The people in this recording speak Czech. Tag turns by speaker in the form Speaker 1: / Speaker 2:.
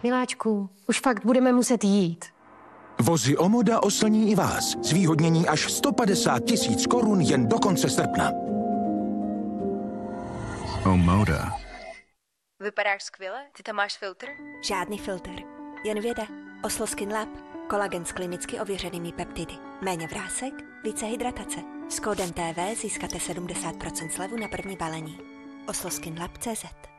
Speaker 1: Miláčku, už fakt budeme muset jít.
Speaker 2: Vozy Omoda oslní i vás. Zvýhodnění až 150 000 korun jen do konce srpna.
Speaker 3: Omoda.
Speaker 4: Vypadáš skvěle? Ty tam máš filtr?
Speaker 5: Žádný filtr. Jen věda. Oslo Skin Lab. Kolagen s klinicky ověřenými peptidy. Méně vrásek, více hydratace. S kódem TV získáte 70% slevu na první balení. osloskinlab.cz